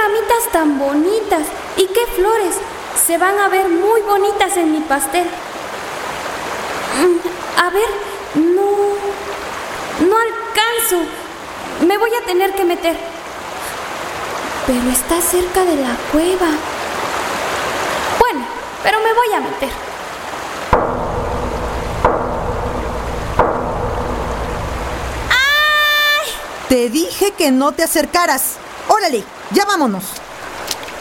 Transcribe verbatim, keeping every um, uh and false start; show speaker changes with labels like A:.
A: ramitas tan bonitas! ¿Y qué flores? Se van a ver muy bonitas en mi pastel. A ver, no... no alcanzo. Me voy a tener que meter. Pero está cerca de la cueva. Bueno, pero me voy a meter.
B: Te dije que no te acercaras. Órale, ya vámonos.